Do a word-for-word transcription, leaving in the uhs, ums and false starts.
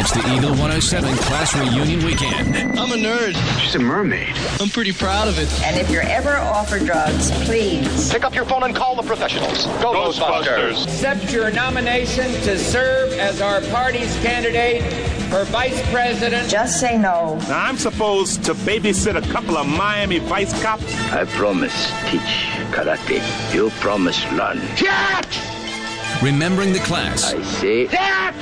It's the Eagle one oh seven Class Reunion Weekend. I'm a nerd. She's a mermaid. I'm pretty proud of it. And if you're ever offered drugs, please pick up your phone and call the professionals. Go Ghostbusters. Accept your nomination to serve as our party's candidate for vice president. Just say no. Now, I'm supposed to babysit a couple of Miami Vice cops. I promise teach karate. You promise learn. Get! Remembering the class. I say that.